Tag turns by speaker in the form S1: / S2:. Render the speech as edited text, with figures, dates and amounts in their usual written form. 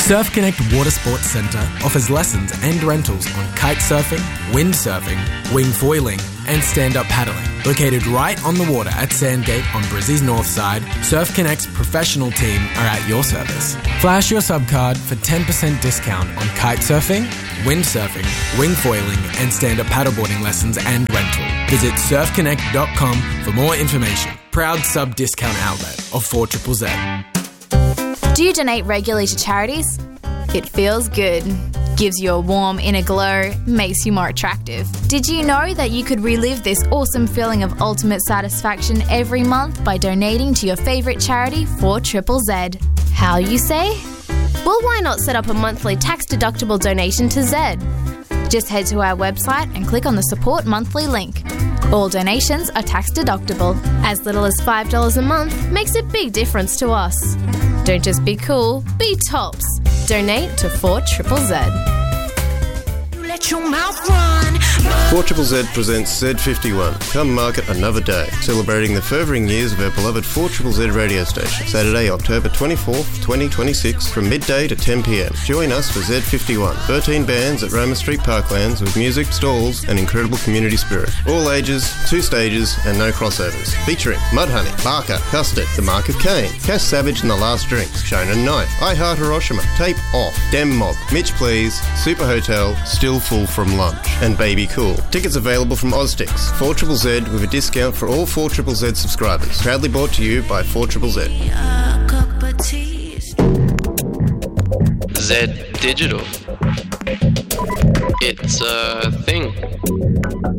S1: Surf Connect Water Sports Centre offers lessons and rentals on kite surfing, windsurfing, wing foiling and stand-up paddling. Located right on the water at Sandgate on Brizzy's north side, Surf Connect's professional team are at your service. Flash your subcard for 10% discount on kite surfing, windsurfing, wing foiling and stand-up paddleboarding lessons and rental. Visit surfconnect.com for more information. Proud sub-discount outlet of 4ZZZ.
S2: Do you donate regularly to charities? It feels good. Gives you a warm inner glow, makes you more attractive. Did you know that you could relive this awesome feeling of ultimate satisfaction every month by donating to your favourite charity, 4ZZZ? How, you say?
S3: Well, why not set up a monthly tax-deductible donation to Zed?
S2: Just head to our website and click on the Support Monthly link. All donations are tax-deductible.
S3: As little as $5 a month makes a big difference to us. Don't just be cool, be tops. Donate to 4ZZZ.
S4: Let your mouth run.
S5: 4ZZZ presents Z51. Come mark it another day, celebrating the furthering years of our beloved 4ZZZ radio station. Saturday, October 24th, 2026, from midday to 10 p.m. Join us for Z51. 13 bands at Roma Street Parklands with music, stalls, and incredible community spirit. All ages, 2 stages, and no crossovers. Featuring Mudhoney, Barker, Custard, The Mark of Cain, Cass Savage and The Last Drinks, Shonen Knife, I Heart Hiroshima, Tape Off, Dem Mob, Mitch Please, Super Hotel, Still Full from Lunch, and Baby Cool. Tickets available from Oztix. 4ZZZ with a discount for all 4ZZZ subscribers. Proudly brought to you by 4ZZZ.
S6: Z Digital. It's a thing.